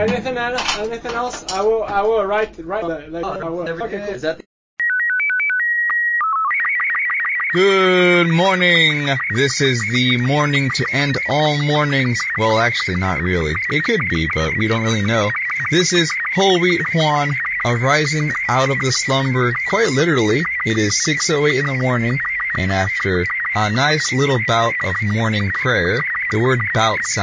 Anything else? I will write. I will. Okay, cool. Is that Good morning. This is the morning to end all mornings. Well, actually, not really. It could be, but we don't really know. This is Whole Wheat Juan arising out of the slumber. Quite literally, it is 6:08 in the morning, and after a nice little bout of morning prayer, the word bout sounds